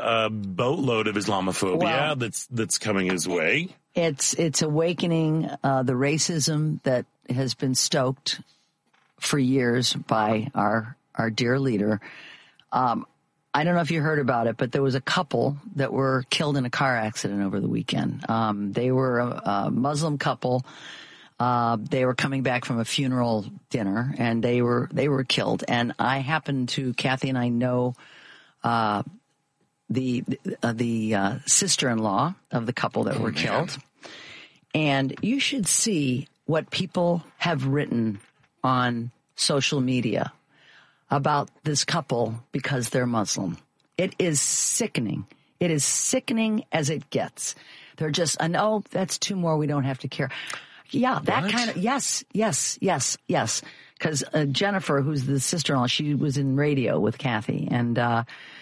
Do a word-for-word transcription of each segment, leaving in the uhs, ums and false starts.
a, a boatload of Islamophobia well, that's that's coming his way. It's it's awakening uh, the racism that has been stoked for years by our our dear leader. Um, I don't know if you heard about it, but there was a couple that were killed in a car accident over the weekend. Um, they were a, a Muslim couple. Uh, they were coming back from a funeral dinner, and they were they were killed. And I happened to, Kathy and I know uh, the uh, the uh, sister-in-law of the couple that oh, were man. killed. And you should see what people have written on social media about this couple because they're Muslim. It is sickening. It is sickening as it gets. They're just, and oh, that's two more. We don't have to care. Yeah, that what? kind of, yes, yes, yes, yes. Because uh, Jennifer, who's the sister-in-law, she was in radio with Kathy. And uh,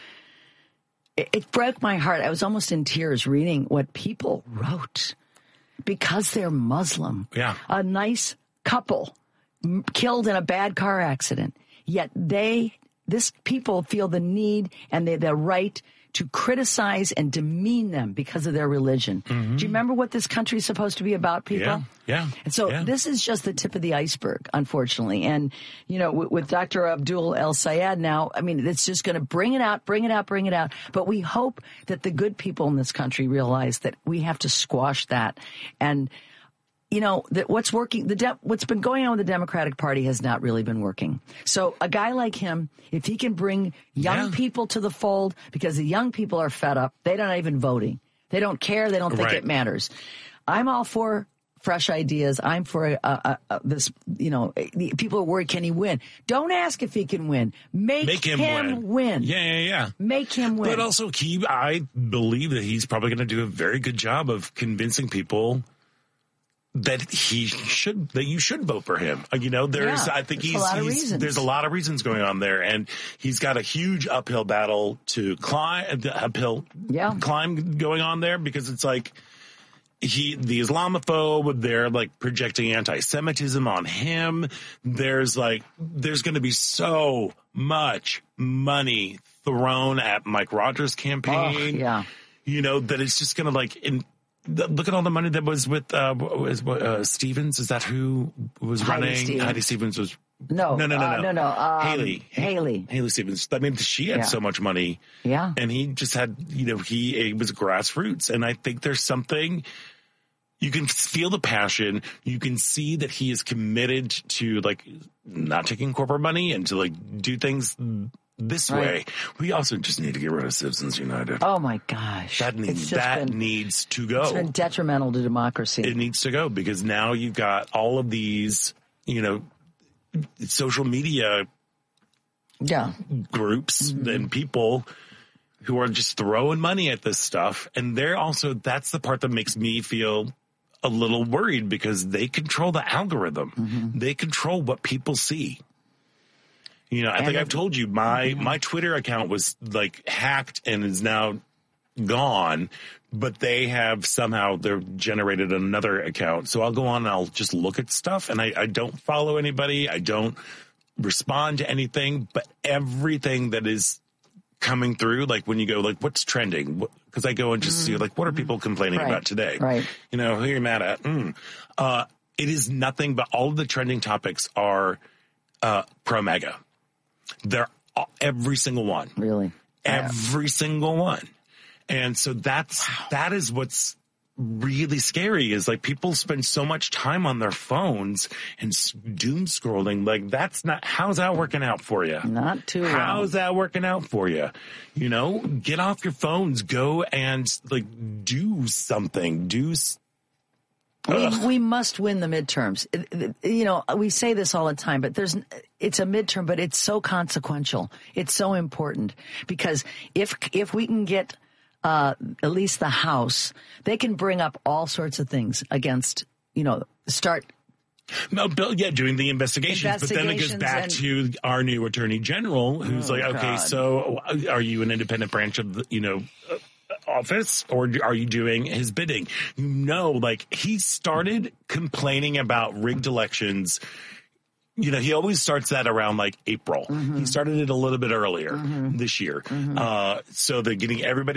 it, it broke my heart. I was almost in tears reading what people wrote because they're Muslim. Yeah. A nice couple m- killed in a bad car accident. Yet they, this people feel the need and they, the right to criticize and demean them because of their religion. Mm-hmm. Do you remember what this country is supposed to be about, people? Yeah, yeah. And so yeah. this is just the tip of the iceberg, unfortunately. And, you know, with, with Doctor Abdul El Sayed now, I mean, it's just going to bring it out, bring it out, bring it out. But we hope that the good people in this country realize that we have to squash that. And, you know, that what's working, the de- what's been going on with the Democratic Party has not really been working. So a guy like him, if he can bring young yeah. people to the fold, because the young people are fed up, they're not even voting. They don't care. They don't think right. it matters. I'm all for fresh ideas. I'm for uh, uh, uh, this, you know, people are worried, can he win? Don't ask if he can win. Make, Make him, him win. win. Yeah, yeah, yeah. Make him win. But also, he, I believe that he's probably going to do a very good job of convincing people that he should, that you should vote for him. You know, there's, yeah, I think he's, he's there's a lot of reasons going on there, and he's got a huge uphill battle to climb, uphill yeah. climb going on there, because it's like he, the Islamophobe, they're like projecting anti-Semitism on him. There's like, there's going to be so much money thrown at Mike Rogers' campaign. Oh, yeah. You know, that it's just going to like, in, look at all the money that was with uh, was uh, Stevens. Is that who was Heidi running? Stevens. Heidi Stevens was no, no, no, no, uh, no, no, no. Um, Haley, Haley, Haley Stevens. I mean, she had yeah. so much money, yeah, and he just had, you know, he it was grassroots, and I think there's something. You can feel the passion. You can see that he is committed to like not taking corporate money and to like do things this right. way. We also just need to get rid of Citizens United. Oh my gosh. That needs, that been, needs to go. It's been detrimental to democracy. It needs to go, because now you've got all of these, you know, social media yeah. groups mm-hmm. and people who are just throwing money at this stuff. And they're also, that's the part that makes me feel a little worried, because they control the algorithm. Mm-hmm. They control what people see. You know, I and think I've told you my, mm-hmm. my Twitter account was like hacked and is now gone, but they have somehow they've generated another account. So I'll go on and I'll just look at stuff, and I, I don't follow anybody. I don't respond to anything, but everything that is coming through, like when you go like, what's trending? Because I go and just mm-hmm. see like, what are people complaining right. about today? Right. You know, who are you mad at? Mm. Uh, it is nothing, but all of the trending topics are uh, pro-MAGA. They're all, every single one. Really? Every yeah. single one. And so that's, wow. that is what's really scary, is like people spend so much time on their phones and doom scrolling. Like that's not, how's that working out for you? Not too well. How's that working out for you? You know, get off your phones, go and like do something, do We, we must win the midterms. You know, we say this all the time, but there's, it's a midterm, but it's so consequential. It's so important, because if, if we can get, uh, at least the House, they can bring up all sorts of things against, you know, start. No, Bill, yeah, doing the investigations, investigations, but then it goes back to our new Attorney General, who's oh, like, okay, God. So are you an independent branch of the, you know, office, or are you doing his bidding? You know, like he started complaining about rigged elections. You know, he always starts that around like April. Mm-hmm. He started it a little bit earlier mm-hmm. this year. Mm-hmm. Uh, so they're getting everybody